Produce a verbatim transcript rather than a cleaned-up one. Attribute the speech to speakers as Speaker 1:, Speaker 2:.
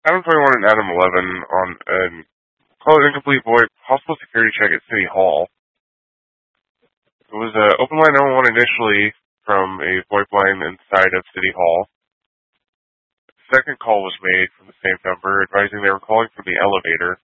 Speaker 1: Adam twenty-one and Adam eleven on an call it incomplete VoIP hospital security check at City Hall. It was an open line nine one one initially from a VoIP line inside of City Hall. The second call was made from the same number advising they were calling from the elevator.